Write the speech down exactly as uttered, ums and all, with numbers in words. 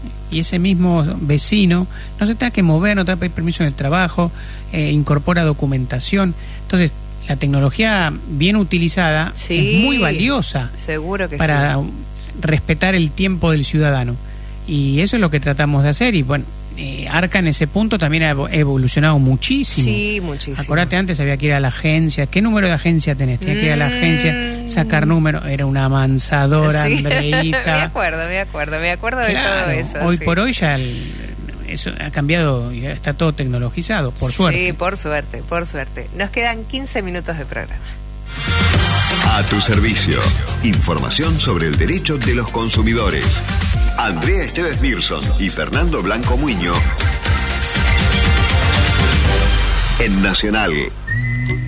y ese mismo vecino no se tenga que mover, no tenga que pedir permiso en el trabajo, eh, incorpora documentación. Entonces, la tecnología bien utilizada sí, es muy valiosa. Seguro que para sí. respetar el tiempo del ciudadano. Y eso es lo que tratamos de hacer. Y bueno, eh, Arca en ese punto también ha evolucionado muchísimo. Sí, muchísimo. Acordate, antes había que ir a la agencia. ¿Qué número de agencia tenés? Tenías que ir a la agencia, sacar número. Era una amansadora, sí. Andreita. Me acuerdo, me acuerdo, me acuerdo claro, de todo eso. Hoy sí. por hoy ya el, eso ha cambiado, ya está todo tecnologizado, por sí, suerte. Sí, por suerte, por suerte. Nos quedan quince minutos de programa. A tu servicio. Información sobre el derecho de los consumidores. Andrea Esteves Mirson y Fernando Blanco Muño en Nacional.